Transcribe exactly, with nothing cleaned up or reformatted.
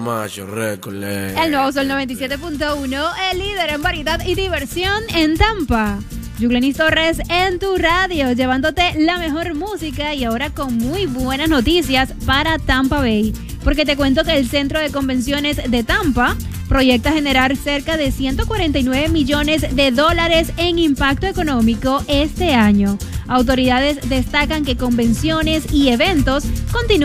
Macho Record. El nuevo Sol noventa y siete punto uno, el líder en variedad y diversión en Tampa. Yuglenis Torres en tu radio, llevándote la mejor música y ahora con muy buenas noticias para Tampa Bay. Porque te cuento que el Centro de Convenciones de Tampa proyecta generar cerca de ciento cuarenta y nueve millones de dólares en impacto económico este año. Autoridades destacan que convenciones y eventos continúan